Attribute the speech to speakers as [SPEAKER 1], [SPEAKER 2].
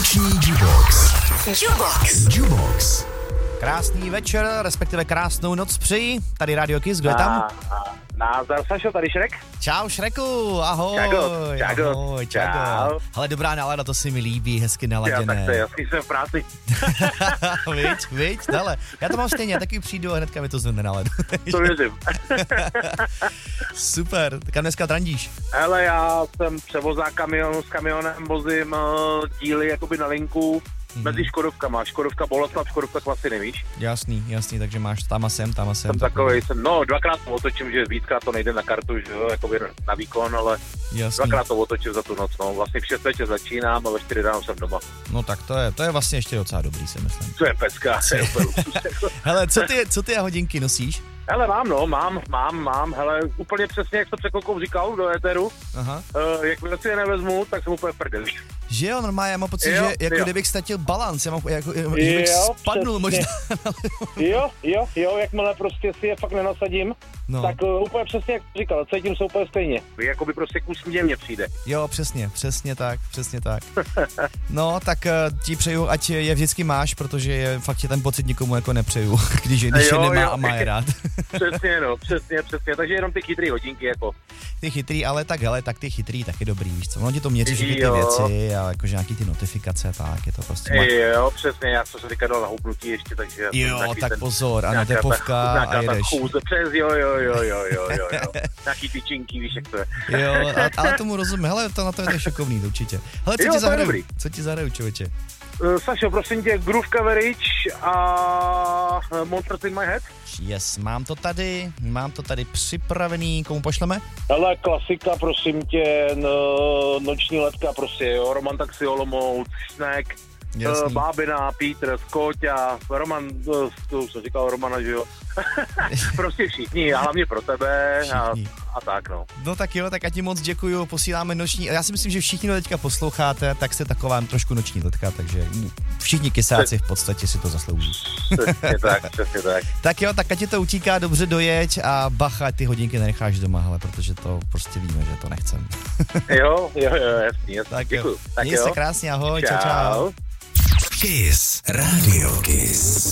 [SPEAKER 1] Noční Jubox. Jubox.
[SPEAKER 2] Krásný večer, respektive krásnou noc přeji. Tady Radio Kiss, kdo je tam?
[SPEAKER 3] Názdar, Sašo, tady Šrek.
[SPEAKER 2] Čau Šreku, ahoj. Ahoj,
[SPEAKER 3] čau.
[SPEAKER 2] Ale dobrá nálada, to si mi líbí, hezky naladěné.
[SPEAKER 3] Já, tak to je jasný, jsem v práci.
[SPEAKER 2] Viď, hele, já to mám stejně, taky přijdu a hnedka mi to zvedne náladu.
[SPEAKER 3] To věřím.
[SPEAKER 2] Super, kam dneska trandíš?
[SPEAKER 3] Hele, já jsem převozák kamionu, s kamionem vozím díly jakoby na linku mezi Škodovkama. Škodovka Boleslav, Škodovka Kvasiny, víš?
[SPEAKER 2] Jasný, takže máš tam a sem.
[SPEAKER 3] Jsem takovej, dvakrát to otočím, že víckrát to nejde na kartu, že jo, jakoby na výkon, ale
[SPEAKER 2] jasný.
[SPEAKER 3] Dvakrát to otočím za tu noc, no. Vlastně v 6 večer začínám a ve 4 ráno jsem doma.
[SPEAKER 2] No tak to je vlastně ještě docela dobrý, si myslím.
[SPEAKER 3] To je pecka, to je úplně luxus.
[SPEAKER 2] Hele, co ty hodinky nosíš?
[SPEAKER 3] Hele, mám, hele, úplně přesně, jak to před chvilkou říkal do éteru.
[SPEAKER 2] Aha.
[SPEAKER 3] Jak si je nevezmu, tak jsem úplně v prdeli.
[SPEAKER 2] Že jo, normálně, já mám pocit, že jako kdybych ztratil balans, já mám jako, že bych spadnul možná.
[SPEAKER 3] Jo, jakmile prostě si je fakt nenasadím, tak úplně přesně, jak říkal, cítím se úplně stejně. Jakoby prostě kus mě přijde.
[SPEAKER 2] Jo, přesně tak. No, tak ti přeju, ať je vždycky máš, protože fakt ti ten pocit nikomu jako nepřeju, když je nemá a má je rád.
[SPEAKER 3] Přesně, takže jenom ty chytrý hodinky jako.
[SPEAKER 2] Ty chytrý, ale tak hele, tak ty chytrý taky dobrý, víš co, ono ti to měří všechny ty věci a jakože nějaký ty notifikace a tak, je to prostě...
[SPEAKER 3] Jo, přesně, já jsem se teďka dal na houpnutí ještě, takže...
[SPEAKER 2] Jo, tak pozor, ano, tepovka a jedeš.
[SPEAKER 3] Jo. Nějaký tyčinky, víš, jak to je.
[SPEAKER 2] Jo, ale tomu rozumím, hele, to na to je šikovný, určitě. Hele, co ti zahraju, člověče?
[SPEAKER 3] Sašo, prosím tě, Groove Coverage a Monsters in My Head.
[SPEAKER 2] Yes, mám to tady připravený, komu pošleme?
[SPEAKER 3] Hele, klasika, prosím tě, noční letka, prostě, jo, Roman Taxi, Olomouc, Snack, Bábina, Petr, Skóťa, Roman, to už jsem říkal Romana, že jo. Prostě všichni, a hlavně pro tebe a tak, no.
[SPEAKER 2] No tak jo, tak já ti moc děkuju, posíláme noční, já si myslím, že všichni teďka posloucháte, tak se taková trošku noční letka, takže všichni kysáci v podstatě si to zaslouží.
[SPEAKER 3] Přesně tak.
[SPEAKER 2] Tak jo, tak ať ti to utíká, dobře dojeď a bacha, ty hodinky nenecháš doma, hele, protože to prostě víme, že to nechcem.
[SPEAKER 3] jo, jasný.
[SPEAKER 2] Tak
[SPEAKER 3] děkuju.
[SPEAKER 2] Jo. Měj se krásně, ahoj, čau.
[SPEAKER 1] Kiss, Radio Kiss.